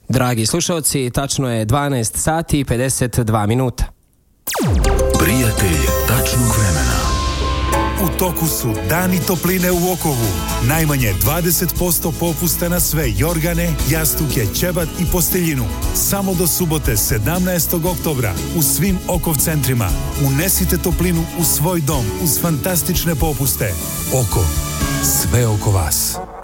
Dragi slušalci, tačno je 12 sati i 52 minuta. Prijatelj tačnog vremena. U toku su Dani topline u Okovu. Najmanje 20% popusta na sve jorgane, jastuke, ćebat i posteljinu. Samo do subote 17. oktobra u svim Okov centrima. Unesite toplinu u svoj dom uz fantastične popuste. Okov. Sve oko vas.